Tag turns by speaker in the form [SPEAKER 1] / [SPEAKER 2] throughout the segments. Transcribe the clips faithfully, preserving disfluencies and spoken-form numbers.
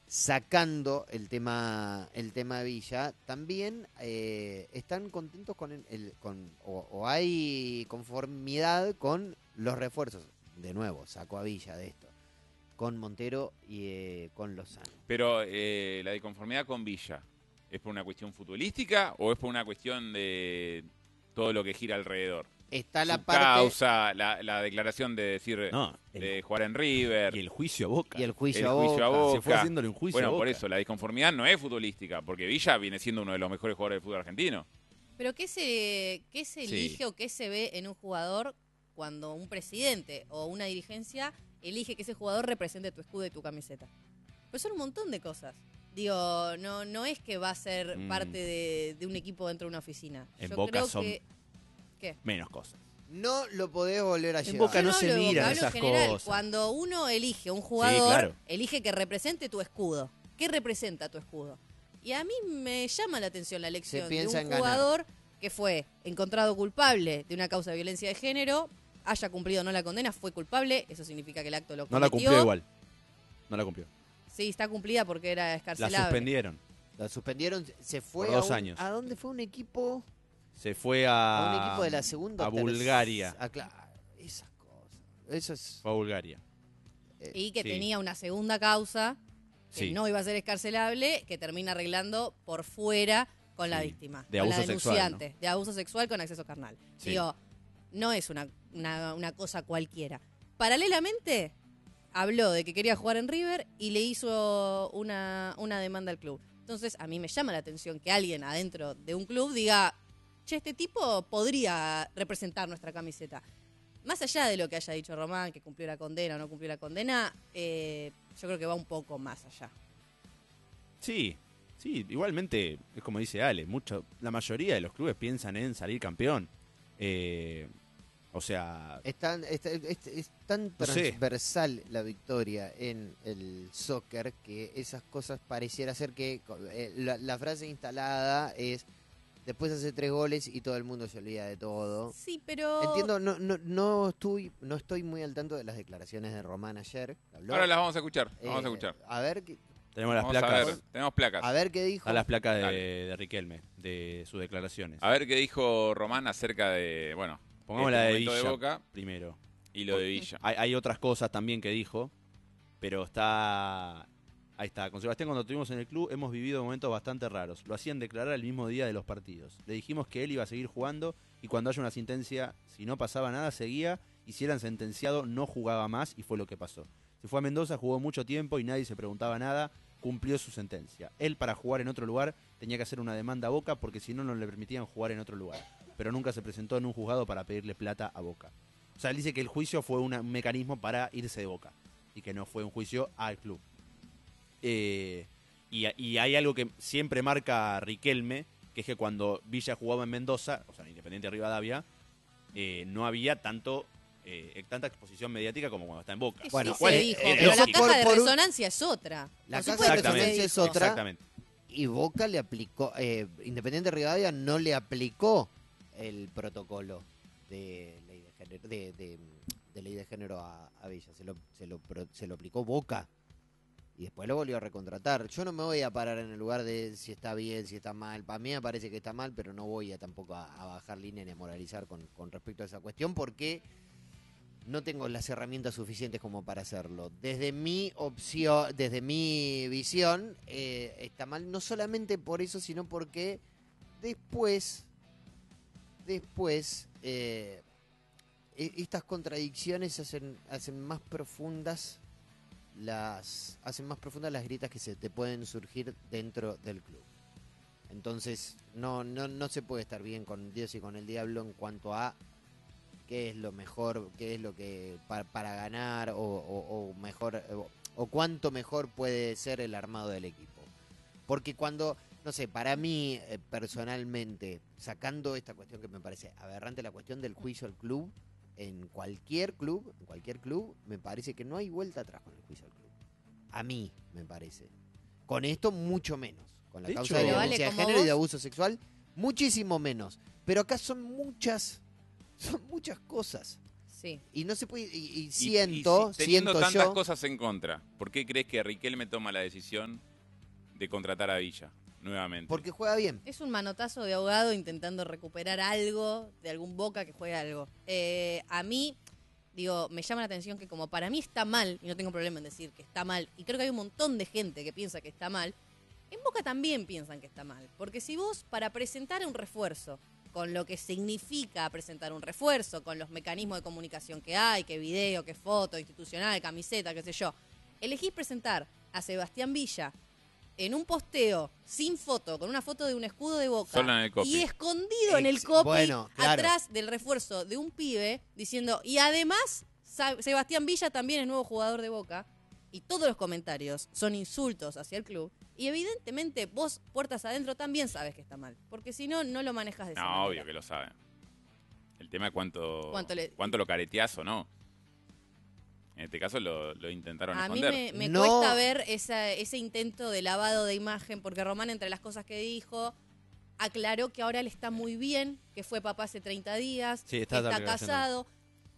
[SPEAKER 1] sacando el tema el tema Villa, también eh, están contentos con el, el- con o, o hay conformidad con los refuerzos. De nuevo, saco a Villa de esto, con Montero y eh, con Lozano.
[SPEAKER 2] Pero eh, la disconformidad con Villa, ¿es por una cuestión futbolística o es por una cuestión de todo lo que gira alrededor?
[SPEAKER 1] Está la
[SPEAKER 2] Su
[SPEAKER 1] parte
[SPEAKER 2] causa, la, la declaración de decir,
[SPEAKER 3] No, el-
[SPEAKER 2] de jugar en River,
[SPEAKER 3] y el juicio a Boca.
[SPEAKER 1] y el juicio,
[SPEAKER 2] el
[SPEAKER 1] a,
[SPEAKER 2] juicio a
[SPEAKER 1] Boca.
[SPEAKER 2] Boca.
[SPEAKER 3] Se fue haciéndole un juicio
[SPEAKER 2] Bueno,
[SPEAKER 3] a
[SPEAKER 2] por
[SPEAKER 3] Boca.
[SPEAKER 2] eso, la disconformidad no es futbolística, porque Villa viene siendo uno de los mejores jugadores del fútbol argentino.
[SPEAKER 4] Pero ¿qué se, qué se
[SPEAKER 3] Sí.
[SPEAKER 4] elige o qué se ve en un jugador cuando un presidente o una dirigencia elige que ese jugador represente tu escudo y tu camiseta? Pues son un montón de cosas. Digo, no no es que va a ser
[SPEAKER 3] Mm.
[SPEAKER 4] parte de, de un equipo dentro de una oficina.
[SPEAKER 3] En
[SPEAKER 4] Yo
[SPEAKER 3] Boca
[SPEAKER 4] creo
[SPEAKER 3] son-
[SPEAKER 4] que... ¿Qué?
[SPEAKER 3] Menos cosas.
[SPEAKER 1] No lo podés volver a
[SPEAKER 3] En
[SPEAKER 1] llevar.
[SPEAKER 3] Boca
[SPEAKER 4] Yo
[SPEAKER 3] no se
[SPEAKER 4] hablo de Boca,
[SPEAKER 3] miran
[SPEAKER 4] hablo en
[SPEAKER 3] esas
[SPEAKER 4] general.
[SPEAKER 3] cosas.
[SPEAKER 4] Cuando uno elige un jugador,
[SPEAKER 3] claro.
[SPEAKER 4] elige que represente tu escudo. ¿Qué representa tu escudo? Y a mí me llama la atención la elección de
[SPEAKER 1] piensa
[SPEAKER 4] un
[SPEAKER 1] en ganar.
[SPEAKER 4] jugador que fue encontrado culpable de una causa de violencia de género, haya cumplido o no la condena, fue culpable, eso significa que el acto lo cometió.
[SPEAKER 3] No la cumplió igual. No la cumplió.
[SPEAKER 4] Sí, está cumplida porque era
[SPEAKER 3] La
[SPEAKER 4] escarcelable.
[SPEAKER 3] suspendieron.
[SPEAKER 1] La suspendieron, se fue
[SPEAKER 3] Por dos
[SPEAKER 1] a un-
[SPEAKER 3] años.
[SPEAKER 1] ¿A dónde fue un equipo?
[SPEAKER 3] Se fue
[SPEAKER 1] A
[SPEAKER 3] a,
[SPEAKER 1] un equipo de la segunda.
[SPEAKER 3] a
[SPEAKER 1] o terc-
[SPEAKER 3] Bulgaria.
[SPEAKER 1] Ah, claro, esas cosas. Eso es.
[SPEAKER 3] Fue a Bulgaria.
[SPEAKER 4] Y que
[SPEAKER 3] Sí.
[SPEAKER 4] tenía una segunda causa que
[SPEAKER 3] Sí.
[SPEAKER 4] no iba a ser escarcelable, que termina arreglando por fuera con la
[SPEAKER 3] Sí.
[SPEAKER 4] víctima,
[SPEAKER 3] De
[SPEAKER 4] con la
[SPEAKER 3] abuso sexual,
[SPEAKER 4] denunciante, de abuso sexual con acceso carnal.
[SPEAKER 3] Sí.
[SPEAKER 4] Digo, no es una, una, una cosa cualquiera. Paralelamente, habló de que quería jugar en River y le hizo una, una demanda al club. Entonces, a mí me llama la atención que alguien adentro de un club diga, che, este tipo podría representar nuestra camiseta. Más allá de lo que haya dicho Román, que cumplió la condena o no cumplió la condena, eh, yo creo que va un poco más allá.
[SPEAKER 3] Sí, sí, igualmente, es como dice Ale, mucho, la mayoría de los clubes piensan en salir campeón. Eh, o sea,
[SPEAKER 1] Es tan, es, es- es tan
[SPEAKER 3] No sé.
[SPEAKER 1] transversal la victoria en el soccer que esas cosas pareciera ser que eh, la, la frase instalada es después hace tres goles y todo el mundo se olvida de todo.
[SPEAKER 4] Sí, pero...
[SPEAKER 1] Entiendo, no, no, no estoy, no estoy muy al tanto de las declaraciones de Román ayer. Habló.
[SPEAKER 2] Ahora las vamos a escuchar,
[SPEAKER 1] Eh,
[SPEAKER 2] vamos a escuchar.
[SPEAKER 1] A ver, qué-
[SPEAKER 3] tenemos las
[SPEAKER 2] Vamos a
[SPEAKER 3] placas.
[SPEAKER 2] ver, tenemos placas.
[SPEAKER 1] a ver qué dijo.
[SPEAKER 3] Están las placas de,
[SPEAKER 2] Dale.
[SPEAKER 3] de Riquelme, de sus declaraciones.
[SPEAKER 2] A ver qué dijo Román acerca de, bueno,
[SPEAKER 3] Pongamos
[SPEAKER 2] este
[SPEAKER 3] la de
[SPEAKER 2] momento
[SPEAKER 3] Villa
[SPEAKER 2] de Boca
[SPEAKER 3] primero.
[SPEAKER 2] y lo de Villa.
[SPEAKER 3] Hay, hay otras cosas también que dijo, pero está... Ahí está. Con Sebastián, cuando estuvimos en el club, hemos vivido momentos bastante raros. Lo hacían declarar el mismo día de los partidos. Le dijimos que él iba a seguir jugando y cuando haya una sentencia, si no pasaba nada, seguía. Y si eran sentenciado, no jugaba más y fue lo que pasó. Se fue a Mendoza, jugó mucho tiempo y nadie se preguntaba nada. Cumplió su sentencia. Él, para jugar en otro lugar, tenía que hacer una demanda a Boca porque si no, no le permitían jugar en otro lugar. Pero nunca se presentó en un juzgado para pedirle plata a Boca. O sea, él dice que el juicio fue una- un mecanismo para irse de Boca y que no fue un juicio al club. Eh, y, y hay algo que siempre marca Riquelme, que es que cuando Villa jugaba en Mendoza, o sea, en Independiente Rivadavia, eh, no había tanto eh, tanta exposición mediática como cuando está en Boca.
[SPEAKER 4] Eso
[SPEAKER 1] Bueno,
[SPEAKER 4] sí
[SPEAKER 1] ¿cuál
[SPEAKER 4] se
[SPEAKER 1] es-
[SPEAKER 4] dijo,
[SPEAKER 1] eh,
[SPEAKER 4] pero la
[SPEAKER 1] lógico.
[SPEAKER 4] caja
[SPEAKER 1] Por-
[SPEAKER 4] de
[SPEAKER 1] por un-
[SPEAKER 4] resonancia es otra.
[SPEAKER 1] La
[SPEAKER 4] Por
[SPEAKER 1] caja
[SPEAKER 4] supuesto
[SPEAKER 1] de
[SPEAKER 4] que se
[SPEAKER 1] resonancia es
[SPEAKER 4] dijo.
[SPEAKER 1] otra.
[SPEAKER 3] Exactamente.
[SPEAKER 1] Y Boca le aplicó, eh, Independiente Rivadavia no le aplicó el protocolo de ley de género, de, de- de ley de género a, a Villa, se lo, se, lo, pro- se lo aplicó Boca y después lo volvió a recontratar. Yo no me voy a parar en el lugar de si está bien, si está mal. Para mí me parece que está mal, pero no voy a tampoco a, a bajar línea ni a moralizar con, con respecto a esa cuestión porque no tengo las herramientas suficientes como para hacerlo. Desde mi opción, desde mi visión, eh, está mal no solamente por eso, sino porque después, después, eh, e- estas contradicciones hacen, hacen más profundas las, hacen más profundas las grietas que se te pueden surgir dentro del club. Entonces, no, no, no se puede estar bien con Dios y con el diablo en cuanto a qué es lo mejor, qué es lo que para, para ganar o, o- o mejor o, o cuánto mejor puede ser el armado del equipo. Porque cuando, no sé, para mí eh, personalmente, sacando esta cuestión que me parece aberrante, la cuestión del juicio al club, en cualquier club, en cualquier club, me parece que no hay vuelta atrás con el juicio al club. A mí, me parece. Con esto, mucho menos. Con la
[SPEAKER 3] De
[SPEAKER 1] causa
[SPEAKER 3] hecho-
[SPEAKER 1] de
[SPEAKER 3] Pero,
[SPEAKER 1] violencia
[SPEAKER 4] Ale,
[SPEAKER 1] de
[SPEAKER 4] como
[SPEAKER 1] género y de
[SPEAKER 4] vos-
[SPEAKER 1] abuso sexual, muchísimo menos. Pero acá son muchas, son muchas cosas.
[SPEAKER 4] Sí.
[SPEAKER 1] Y no se puede, y, y
[SPEAKER 2] Y-
[SPEAKER 1] siento,
[SPEAKER 2] y si- teniendo
[SPEAKER 1] siento
[SPEAKER 2] tantas
[SPEAKER 1] yo,
[SPEAKER 2] cosas en contra, ¿por qué crees que Riquelme toma la decisión de contratar a Villa nuevamente?
[SPEAKER 1] porque juega bien.
[SPEAKER 4] Es un manotazo de ahogado intentando recuperar algo de algún Boca que juegue algo. Eh, a mí, digo, me llama la atención que como para mí está mal, y no tengo problema en decir que está mal, y creo que hay un montón de gente que piensa que está mal, en Boca también piensan que está mal. Porque si vos, para presentar un refuerzo, con lo que significa presentar un refuerzo, con los mecanismos de comunicación que hay, que video, que foto, institucional, camiseta, qué sé yo, elegís presentar a Sebastián Villa en un posteo sin foto, con una foto de un escudo de Boca,
[SPEAKER 2] Solo en el copy.
[SPEAKER 4] y escondido en el
[SPEAKER 1] Ex-
[SPEAKER 4] copy,
[SPEAKER 1] bueno, claro.
[SPEAKER 4] atrás del refuerzo de un pibe, diciendo, y además Sa- Sebastián Villa también es nuevo jugador de Boca, y todos los comentarios son insultos hacia el club, y evidentemente vos, puertas adentro, también sabes que está mal, porque si no, no lo manejas de esa
[SPEAKER 2] No,
[SPEAKER 4] manera.
[SPEAKER 2] obvio que lo saben. El tema es cuánto,
[SPEAKER 4] ¿Cuánto le-
[SPEAKER 2] cuánto lo careteás o no. En este caso lo, lo intentaron
[SPEAKER 4] A mí
[SPEAKER 2] esconder.
[SPEAKER 4] me, me
[SPEAKER 1] No.
[SPEAKER 4] cuesta ver esa, ese intento de lavado de imagen, porque Román, entre las cosas que dijo, aclaró que ahora él está muy bien, que fue papá hace treinta días,
[SPEAKER 3] Sí,
[SPEAKER 4] que
[SPEAKER 3] está
[SPEAKER 4] está
[SPEAKER 3] declaración.
[SPEAKER 4] casado.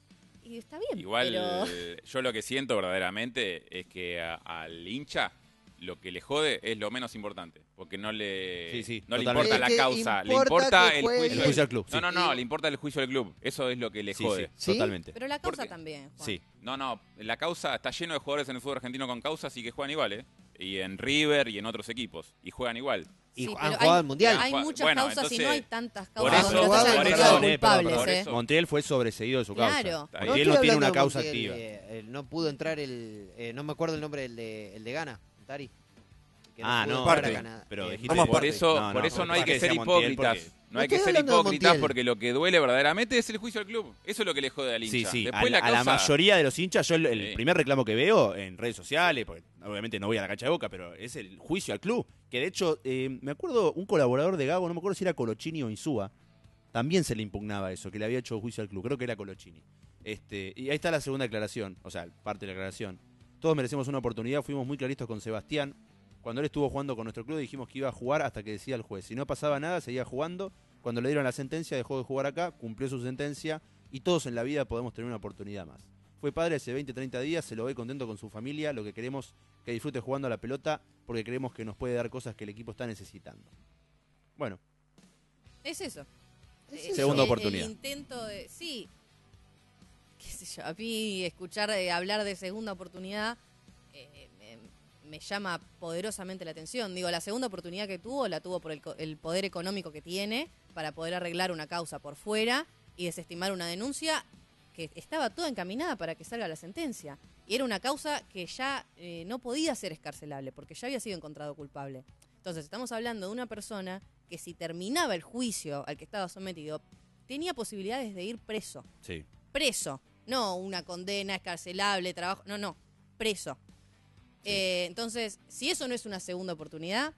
[SPEAKER 4] Y está bien,
[SPEAKER 2] Igual
[SPEAKER 4] pero...
[SPEAKER 2] eh, yo lo que siento verdaderamente es que a- al hincha lo que le jode es lo menos importante, porque no le
[SPEAKER 3] Sí, sí,
[SPEAKER 2] no le
[SPEAKER 3] totalmente.
[SPEAKER 2] importa la
[SPEAKER 1] Es que
[SPEAKER 2] causa, le
[SPEAKER 1] importa
[SPEAKER 2] importa
[SPEAKER 1] que
[SPEAKER 2] el
[SPEAKER 1] juegue
[SPEAKER 2] juicio.
[SPEAKER 3] El juicio al club.
[SPEAKER 2] No,
[SPEAKER 3] sí.
[SPEAKER 2] no, no, le importa el juicio del club. Eso es lo que le
[SPEAKER 3] Sí,
[SPEAKER 2] jode.
[SPEAKER 3] sí,
[SPEAKER 1] ¿Sí?
[SPEAKER 3] totalmente.
[SPEAKER 4] Pero la causa
[SPEAKER 2] Porque-
[SPEAKER 4] también, Juan.
[SPEAKER 3] Sí.
[SPEAKER 2] No, no, la causa está lleno de jugadores en el fútbol argentino con causas y que juegan igual, ¿eh? Y en River y en otros equipos. Y juegan igual.
[SPEAKER 1] Y
[SPEAKER 4] Sí,
[SPEAKER 1] han
[SPEAKER 4] pero
[SPEAKER 1] jugado
[SPEAKER 4] hay-
[SPEAKER 1] al Mundial.
[SPEAKER 4] Hay
[SPEAKER 2] Bueno,
[SPEAKER 4] muchas
[SPEAKER 2] bueno,
[SPEAKER 4] causas y
[SPEAKER 2] entonces,
[SPEAKER 4] no hay tantas
[SPEAKER 2] por
[SPEAKER 4] causas
[SPEAKER 2] eso-
[SPEAKER 4] donde
[SPEAKER 1] por
[SPEAKER 4] se hayan
[SPEAKER 1] eso-
[SPEAKER 4] encontrado
[SPEAKER 1] por
[SPEAKER 3] eso-
[SPEAKER 4] culpables,
[SPEAKER 2] por
[SPEAKER 4] ¿eh?
[SPEAKER 2] eso-
[SPEAKER 3] Montiel fue sobreseído de su causa.
[SPEAKER 4] Claro.
[SPEAKER 2] Está
[SPEAKER 1] No
[SPEAKER 2] bien.
[SPEAKER 3] Montiel
[SPEAKER 1] estoy
[SPEAKER 3] no tiene
[SPEAKER 1] hablando
[SPEAKER 3] una
[SPEAKER 1] de
[SPEAKER 3] causa
[SPEAKER 1] Montiel,
[SPEAKER 3] activa.
[SPEAKER 1] eh, eh, no pudo entrar el... eh, no me acuerdo el nombre del de, el de Ghana, Tari. Que
[SPEAKER 3] Ah,
[SPEAKER 1] pudo
[SPEAKER 3] no,
[SPEAKER 1] entrar a
[SPEAKER 5] parte.
[SPEAKER 1] Canadá.
[SPEAKER 3] pero
[SPEAKER 1] Eh,
[SPEAKER 3] dijiste-
[SPEAKER 2] Por
[SPEAKER 5] Vamos aparte.
[SPEAKER 2] eso,
[SPEAKER 3] No,
[SPEAKER 2] por
[SPEAKER 3] no,
[SPEAKER 2] eso no
[SPEAKER 3] no
[SPEAKER 2] hay que ser
[SPEAKER 3] decía Montiel
[SPEAKER 2] hipócritas.
[SPEAKER 3] porque-
[SPEAKER 2] No hay
[SPEAKER 1] No
[SPEAKER 2] que
[SPEAKER 1] estoy
[SPEAKER 2] ser
[SPEAKER 1] hablando de
[SPEAKER 2] hipócritas
[SPEAKER 1] Montiel.
[SPEAKER 2] porque lo que duele verdaderamente es el juicio del club. Eso es lo que le jode al hincha.
[SPEAKER 3] Sí, sí.
[SPEAKER 2] Después
[SPEAKER 3] A,
[SPEAKER 2] la,
[SPEAKER 3] a la
[SPEAKER 2] causa-
[SPEAKER 3] mayoría de los hinchas, yo el, el
[SPEAKER 2] Sí.
[SPEAKER 3] primer reclamo que veo en redes sociales, porque obviamente no voy a la cancha de Boca, pero es el juicio al club. Que de hecho, eh, me acuerdo un colaborador de Gago, no me acuerdo si era Colochini o Insúa, también se le impugnaba eso, que le había hecho juicio al club. Creo que era Colochini. Este, y ahí está la segunda declaración, o sea, parte de la declaración. Todos merecemos una oportunidad, fuimos muy claristas con Sebastián. Cuando él estuvo jugando con nuestro club dijimos que iba a jugar hasta que decía el juez. Si no pasaba nada, seguía jugando. Cuando le dieron la sentencia, dejó de jugar acá, cumplió su sentencia y todos en la vida podemos tener una oportunidad más. Fue padre hace veinte, treinta días, se lo ve contento con su familia, lo que queremos que disfrute jugando a la pelota porque creemos que nos puede dar cosas que el equipo está necesitando. Bueno,
[SPEAKER 4] Es eso.
[SPEAKER 1] Es
[SPEAKER 4] Eh,
[SPEAKER 1] eso.
[SPEAKER 3] Segunda
[SPEAKER 4] el-
[SPEAKER 3] oportunidad.
[SPEAKER 4] El intento de... Sí. Qué sé yo, a mí escuchar eh, hablar de segunda oportunidad eh, me, me llama poderosamente la atención. Digo, la segunda oportunidad que tuvo, la tuvo por el, co- el poder económico que tiene para poder arreglar una causa por fuera y desestimar una denuncia que estaba toda encaminada para que salga la sentencia. Y era una causa que ya eh, no podía ser escarcelable porque ya había sido encontrado culpable. Entonces, estamos hablando de una persona que si terminaba el juicio al que estaba sometido, tenía posibilidades de ir preso.
[SPEAKER 3] sí.
[SPEAKER 4] Preso. No una condena escarcelable, trabajo. No, no. Preso. Eh, entonces, si eso no es una segunda oportunidad,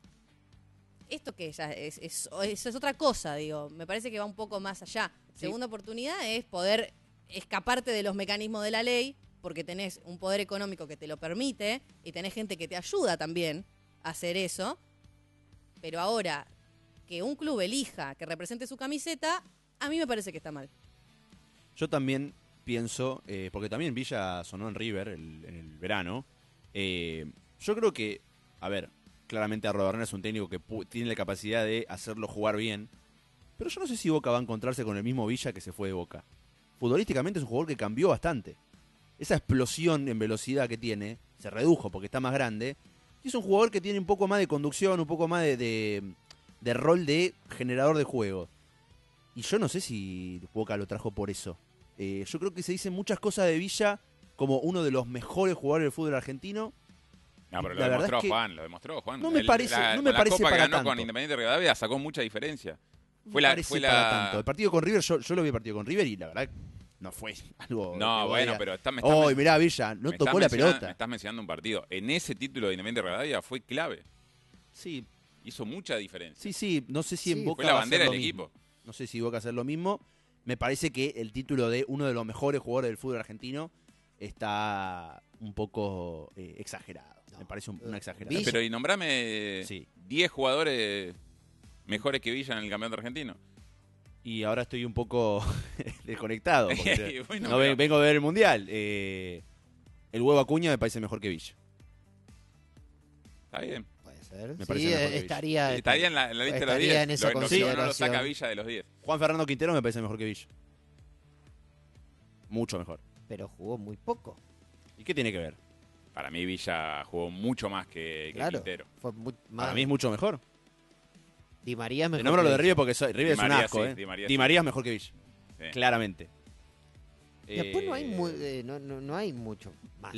[SPEAKER 4] esto que ya es, es, es, es otra cosa, digo. Me parece que va un poco más allá.
[SPEAKER 3] Sí.
[SPEAKER 4] Segunda oportunidad es poder escaparte de los mecanismos de la ley, porque tenés un poder económico que te lo permite y tenés gente que te ayuda también a hacer eso. Pero ahora, que un club elija que represente su camiseta, a mí me parece que está mal.
[SPEAKER 3] Yo también pienso, eh, porque también Villa sonó en River el- en el verano, eh, yo creo que, a ver, claramente Arrobarrena es un técnico que pu- tiene la capacidad de hacerlo jugar bien, pero yo no sé si Boca va a encontrarse con el mismo Villa que se fue de Boca. Futbolísticamente es un jugador que cambió bastante. Esa explosión en velocidad que tiene se redujo porque está más grande, y es un jugador que tiene un poco más de conducción, un poco más de, de, de rol de generador de juego. Y yo no sé si Boca lo trajo por eso. Eh, yo creo que se dicen muchas cosas de Villa como uno de los mejores jugadores del fútbol argentino.
[SPEAKER 2] No, pero lo
[SPEAKER 3] La verdad
[SPEAKER 2] demostró
[SPEAKER 3] es que
[SPEAKER 2] Juan, lo demostró Juan.
[SPEAKER 3] no me parece- no me
[SPEAKER 2] con
[SPEAKER 3] parece
[SPEAKER 2] la Copa
[SPEAKER 3] para
[SPEAKER 2] que ganó
[SPEAKER 3] tanto.
[SPEAKER 2] con Independiente Rivadavia sacó mucha diferencia.
[SPEAKER 3] Me
[SPEAKER 2] Fue la,
[SPEAKER 3] parece
[SPEAKER 2] fue
[SPEAKER 3] para
[SPEAKER 2] la...
[SPEAKER 3] tanto. El partido con River, yo, yo lo vi el partido con River y la verdad no fue algo...
[SPEAKER 2] No,
[SPEAKER 3] que
[SPEAKER 2] bueno,
[SPEAKER 3] diga,
[SPEAKER 2] pero está, me estás
[SPEAKER 3] ¡Oh,
[SPEAKER 2] men-
[SPEAKER 3] mirá, Villa! No
[SPEAKER 2] me
[SPEAKER 3] tocó
[SPEAKER 2] estás
[SPEAKER 3] la
[SPEAKER 2] mencionando- Me
[SPEAKER 3] pelota.
[SPEAKER 2] estás mencionando un partido. En ese título de Independiente Rivadavia fue clave.
[SPEAKER 3] Sí,
[SPEAKER 2] Hizo mucha diferencia.
[SPEAKER 3] sí, sí. No sé si en
[SPEAKER 1] Sí,
[SPEAKER 3] Boca
[SPEAKER 2] Fue la
[SPEAKER 3] va a hacer
[SPEAKER 2] bandera
[SPEAKER 3] lo
[SPEAKER 2] del
[SPEAKER 3] mismo.
[SPEAKER 2] equipo.
[SPEAKER 3] No sé si Boca va a hacer lo mismo. Me parece que el título de uno de los mejores jugadores del fútbol argentino está un poco eh, exagerado.
[SPEAKER 1] No.
[SPEAKER 3] Me parece un- una exageración.
[SPEAKER 1] Villa-
[SPEAKER 2] Pero y nombrame
[SPEAKER 3] Sí.
[SPEAKER 2] diez jugadores mejores que Villa en el campeonato argentino.
[SPEAKER 3] Y ahora estoy un poco desconectado. Porque
[SPEAKER 2] Bueno,
[SPEAKER 3] no
[SPEAKER 2] pero-
[SPEAKER 3] ve- vengo a ver el Mundial. Eh, el huevo Acuña me parece mejor que Villa.
[SPEAKER 2] Está bien.
[SPEAKER 1] Puede ser.
[SPEAKER 3] Me
[SPEAKER 1] Sí,
[SPEAKER 3] parece mejor
[SPEAKER 1] eh,
[SPEAKER 3] que Villa.
[SPEAKER 1] estaría,
[SPEAKER 2] Estaría en la, en la lista de los
[SPEAKER 1] estaría
[SPEAKER 2] diez.
[SPEAKER 1] en esa
[SPEAKER 2] Lo, lo, que no lo
[SPEAKER 1] consideración.
[SPEAKER 2] saca Villa de los diez.
[SPEAKER 3] Juan Fernando Quintero me parece mejor que Villa. Mucho mejor.
[SPEAKER 1] pero jugó muy poco.
[SPEAKER 3] ¿Y qué tiene que ver?
[SPEAKER 2] Para mí Villa jugó mucho más que, que
[SPEAKER 1] Claro.
[SPEAKER 2] Quintero.
[SPEAKER 1] Fue muy, más,
[SPEAKER 3] Para mí es mucho mejor.
[SPEAKER 1] Di María es mejor.
[SPEAKER 3] Te nombro lo
[SPEAKER 1] que
[SPEAKER 3] de
[SPEAKER 1] Villa.
[SPEAKER 3] River porque soy, River
[SPEAKER 2] Di
[SPEAKER 3] es un
[SPEAKER 2] María
[SPEAKER 3] asco,
[SPEAKER 2] sí,
[SPEAKER 3] ¿eh?
[SPEAKER 2] Di María
[SPEAKER 3] Di
[SPEAKER 2] sí.
[SPEAKER 3] María es mejor que Villa.
[SPEAKER 2] Sí.
[SPEAKER 3] Claramente.
[SPEAKER 1] Después no hay,
[SPEAKER 3] Eh,
[SPEAKER 1] mu- eh, no, no, no hay mucho más.